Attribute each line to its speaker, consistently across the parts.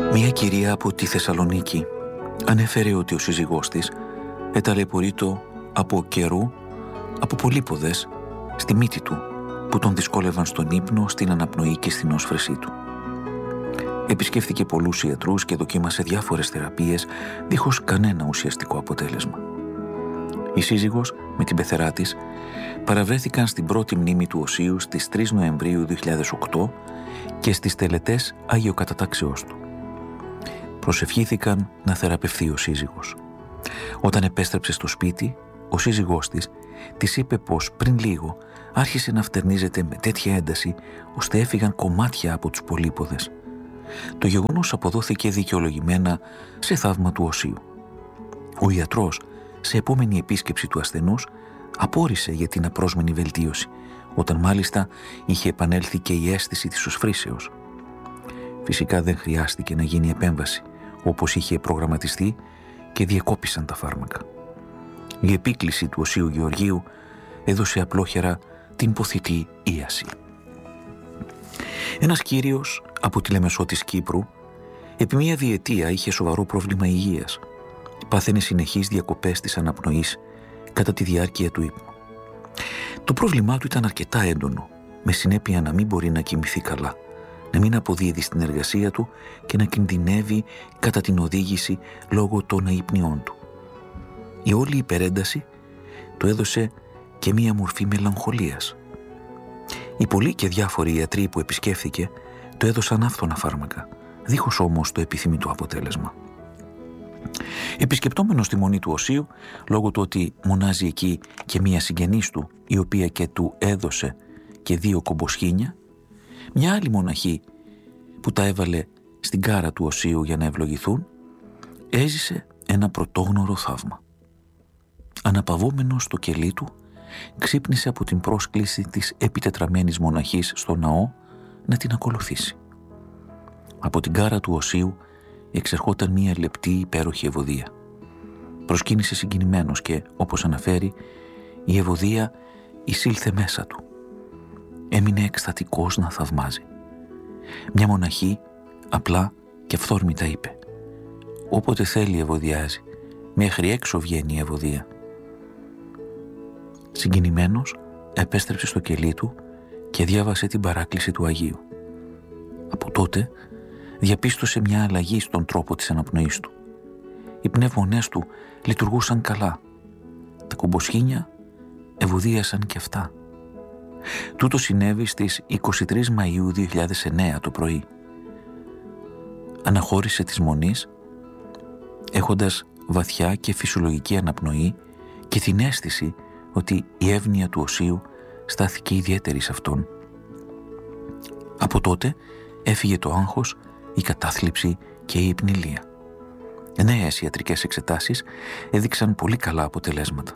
Speaker 1: Μια κυρία από τη Θεσσαλονίκη ανέφερε ότι ο σύζυγός της εταλαιπωρείτο από καιρού από πολύποδες στη μύτη του που τον δυσκόλευαν στον ύπνο, στην αναπνοή και στην όσφρεσή του. Επισκέφθηκε πολλούς ιατρούς και δοκίμασε διάφορες θεραπείες δίχως κανένα ουσιαστικό αποτέλεσμα. Η σύζυγος με την πεθερά της παραβρέθηκαν στην πρώτη μνήμη του Οσίου στις 3 Νοεμβρίου 2008 και στις τελετές Αγιοκατατάξεώς του. Προσευχήθηκαν να θεραπευθεί ο σύζυγος. Όταν επέστρεψε στο σπίτι, ο σύζυγός της είπε πως πριν λίγο άρχισε να φτερνίζεται με τέτοια ένταση ώστε έφυγαν κομμάτια από τους πολύποδες. Το γεγονός αποδόθηκε δικαιολογημένα σε θαύμα του Οσίου. Ο ιατρός, σε επόμενη επίσκεψη του ασθενούς, απόρρισε για την απρόσμενη βελτίωση, όταν μάλιστα είχε επανέλθει και η αίσθηση της οσφρήσεως. Φυσικά δεν χρειάστηκε να γίνει επέμβαση όπως είχε προγραμματιστεί και διεκόπησαν τα φάρμακα. Η επίκληση του Οσίου Γεωργίου έδωσε απλόχερα την ποθητή ίαση. Ένας κύριος από τη Λεμεσό της Κύπρου επί μία διετία είχε σοβαρό πρόβλημα υγείας. Πάθαινε συνεχείς διακοπές της αναπνοής κατά τη διάρκεια του ύπνου. Το πρόβλημά του ήταν αρκετά έντονο, με συνέπεια να μην μπορεί να κοιμηθεί καλά, να μην αποδίδει στην εργασία του και να κινδυνεύει κατά την οδήγηση λόγω των αϊπνιών του. Η όλη υπερένταση του έδωσε και μία μορφή μελαγχολίας. Οι πολλοί και διάφοροι ιατροί που επισκέφθηκε του έδωσαν άφθονα φάρμακα, δίχως όμως το επιθυμητό αποτέλεσμα. Επισκεπτόμενος τη μονή του Οσίου, λόγω του ότι μονάζει εκεί και μία συγγενής του, η οποία και του έδωσε και 2 κομποσχήνια, μια άλλη μοναχή που τα έβαλε στην κάρα του Οσίου για να ευλογηθούν, έζησε ένα πρωτόγνωρο θαύμα. Αναπαυόμενος στο κελί του, ξύπνησε από την πρόσκληση της επιτετραμένης μοναχής στο ναό να την ακολουθήσει. Από την κάρα του Οσίου εξερχόταν μία λεπτή υπέροχη ευωδία. Προσκύνησε συγκινημένος και, όπως αναφέρει, η ευωδία εισήλθε μέσα του. Έμεινε εκστατικός να θαυμάζει. Μια μοναχή απλά και αυθόρμητα είπε: «Όποτε θέλει ευωδιάζει, μέχρι έξω βγαίνει η ευωδία». Συγκινημένος επέστρεψε στο κελί του και διάβασε την παράκληση του Αγίου. Από τότε διαπίστωσε μια αλλαγή στον τρόπο της αναπνοής του. Οι πνεύμονές του λειτουργούσαν καλά. Τα κομποσχήνια ευωδίασαν και αυτά. Τούτο συνέβη στις 23 Μαΐου 2009 το πρωί. Αναχώρησε της μονής, έχοντας βαθιά και φυσιολογική αναπνοή και την αίσθηση ότι η εύνοια του Οσίου στάθηκε ιδιαίτερη σε αυτόν. Από τότε έφυγε το άγχος, η κατάθλιψη και η υπνηλία. Νέες ιατρικές εξετάσεις έδειξαν πολύ καλά αποτελέσματα.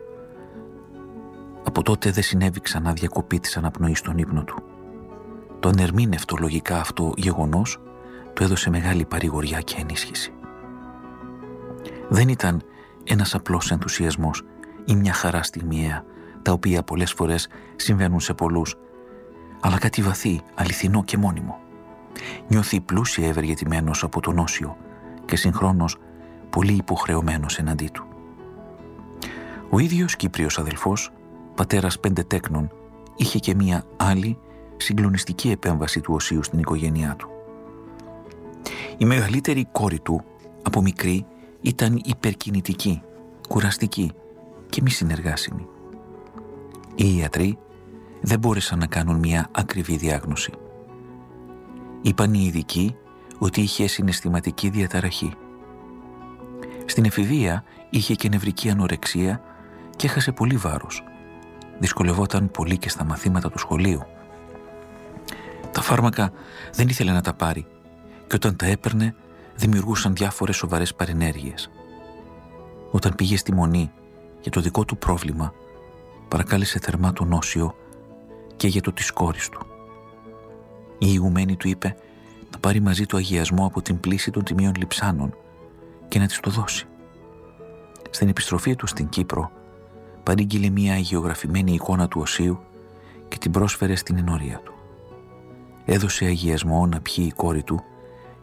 Speaker 1: Από τότε δεν συνέβη ξανά διακοπή της αναπνοής στον ύπνο του. Το ανερμήνευτο λογικά αυτό γεγονός του έδωσε μεγάλη παρηγοριά και ενίσχυση. Δεν ήταν ένας απλός ενθουσιασμός ή μια χαρά στιγμιαία, τα οποία πολλές φορές συμβαίνουν σε πολλούς, αλλά κάτι βαθύ, αληθινό και μόνιμο. Νιώθει πλούσια ευεργετημένος από τον Όσιο και συγχρόνως πολύ υποχρεωμένος εναντί του. Ο ίδιος Κύπριος αδελφός, πατέρας 5 τέκνων, είχε και μία άλλη συγκλονιστική επέμβαση του Οσίου στην οικογένειά του. Η μεγαλύτερη κόρη του, από μικρή, ήταν υπερκινητική, κουραστική και μη συνεργάσιμη. Οι ιατροί δεν μπόρεσαν να κάνουν μία ακριβή διάγνωση. Είπαν οι ειδικοί ότι είχε συναισθηματική διαταραχή. Στην εφηβεία είχε και νευρική ανορεξία και έχασε πολύ βάρος. Δυσκολευόταν πολύ και στα μαθήματα του σχολείου. Τα φάρμακα δεν ήθελε να τα πάρει και όταν τα έπαιρνε δημιουργούσαν διάφορες σοβαρές παρενέργειες. Όταν πήγε στη μονή για το δικό του πρόβλημα, παρακάλεσε θερμά τον Όσιο και για το της κόρης του. Η ηγουμένη του είπε να πάρει μαζί του αγιασμό από την πλήση των Τιμίων Λειψάνων και να της το δώσει. Στην επιστροφή του στην Κύπρο παρήγγειλε μια αγιογραφημένη εικόνα του Οσίου και την πρόσφερε στην ενορία του. Έδωσε αγιασμό να πιει η κόρη του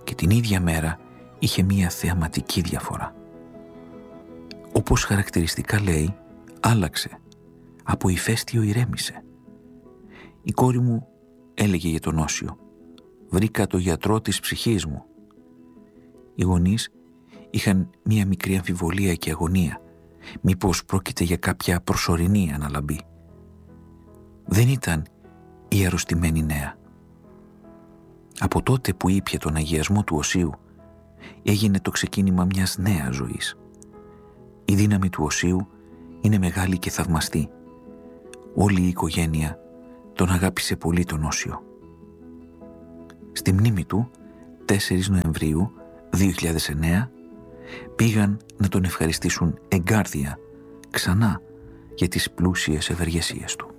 Speaker 1: και την ίδια μέρα είχε μία θεαματική διαφορά. Όπως χαρακτηριστικά λέει, άλλαξε, από ηφαίστειο ηρέμησε. Η κόρη μου έλεγε για τον Όσιο «Βρήκα το γιατρό της ψυχής μου». Οι γονείς είχαν μία μικρή αμφιβολία και αγωνία, μήπως πρόκειται για κάποια προσωρινή αναλαμπή. Δεν ήταν η αρρωστημένη νέα. Από τότε που ήπια τον αγιασμό του Οσίου, έγινε το ξεκίνημα μιας νέας ζωής. Η δύναμη του Οσίου είναι μεγάλη και θαυμαστή. Όλη η οικογένεια τον αγάπησε πολύ τον Όσιο. Στη μνήμη του, 4 Νοεμβρίου 2009, πήγαν να τον ευχαριστήσουν εγκάρδια ξανά για τις πλούσιες ευεργεσίες του.